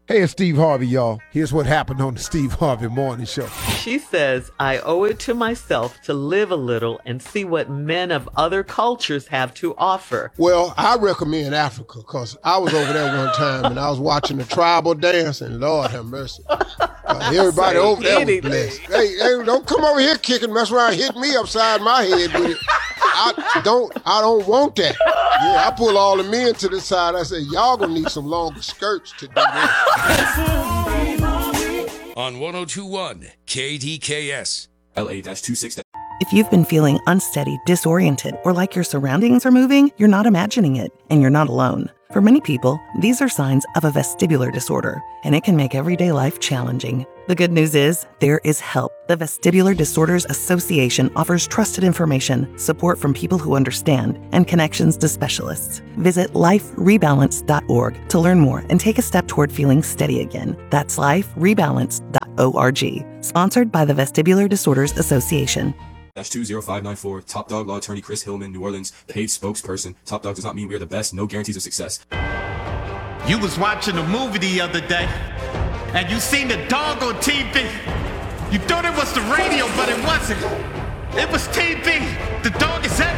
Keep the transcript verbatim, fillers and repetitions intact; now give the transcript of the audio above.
Hey, it's Steve Harvey, y'all. Here's what happened on the Steve Harvey Morning Show. She says, I owe it to myself to live a little and see what men of other cultures have to offer. Well, I recommend Africa because I was over there one time and I was watching the tribal dance, and Lord have mercy. Uh, everybody over there was blessed. Hey, hey, don't come over here kicking, mess around, hit me upside my head with it. I don't, I don't want that. Yeah, I pull all the men to the side. I say, y'all gonna need some longer skirts to do this. On one oh two point one K D K S. L A two six. If you've been feeling unsteady, disoriented, or like your surroundings are moving, you're not imagining it, and you're not alone. For many people, these are signs of a vestibular disorder, and it can make everyday life challenging. The good news is, there is help. The Vestibular Disorders Association offers trusted information, support from people who understand, and connections to specialists. Visit life rebalance dot org to learn more and take a step toward feeling steady again. That's life rebalance dot org. Sponsored by the Vestibular Disorders Association. Dash two zero five nine four. Top Dog Law Attorney Chris Hillman, New Orleans. Paid spokesperson. Top Dog does not mean we're the best. No guarantees of success. You was watching a movie the other day, and you seen the dog on T V. You thought it was the radio, but it wasn't. It was T V. The dog is everywhere.